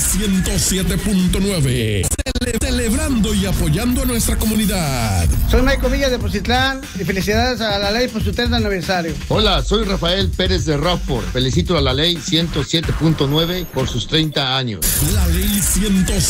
107.9. Celebrando y apoyando a nuestra comunidad. Soy Michael Villa de Poncitlán y felicidades a la ley por su 30 aniversario. Hola, soy Rafael Pérez de Rockford. Felicito a la ley 107.9 por sus 30 años. La ley 107.